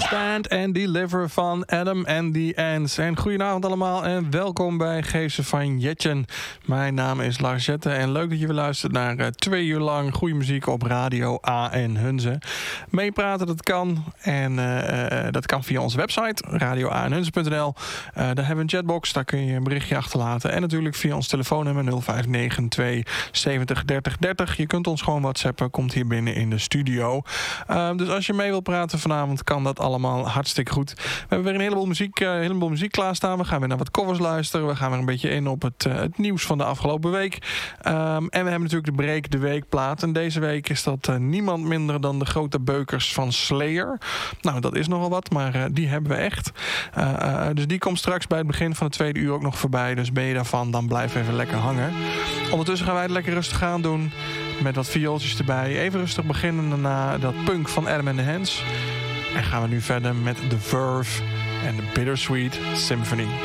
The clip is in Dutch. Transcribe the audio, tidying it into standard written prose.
Stand and Deliver van Adam and the Ants. En goedenavond allemaal en welkom bij Geesten van Jetjen. Mijn naam is Lars Jette en leuk dat je weer luistert naar 2 uur lang goede muziek op Radio A en Hunze. Meepraten, dat kan. En dat kan via onze website, radioaenhunze.nl. Daar hebben we een chatbox, daar kun je een berichtje achterlaten. En natuurlijk via ons telefoonnummer 0592 70 30 30. Je kunt ons gewoon whatsappen, komt hier binnen in de studio. Dus als je mee wilt praten vanavond, kan dat allemaal hartstikke goed. We hebben weer een heleboel muziek klaarstaan. We gaan weer naar wat covers luisteren. We gaan weer een beetje in op het nieuws van de afgelopen week. En we hebben natuurlijk de Break de Weekplaat. En deze week is dat niemand minder dan de grote beukers van Slayer. Nou, dat is nogal wat, maar die hebben we echt. Dus die komt straks bij het begin van het 2e uur ook nog voorbij. Dus ben je daarvan, dan blijf even lekker hangen. Ondertussen gaan wij het lekker rustig aan doen. Met wat viooltjes erbij. Even rustig beginnen daarna dat punk van Adam and the Ants. En gaan we nu verder met The Verve en The Bittersweet Symphony.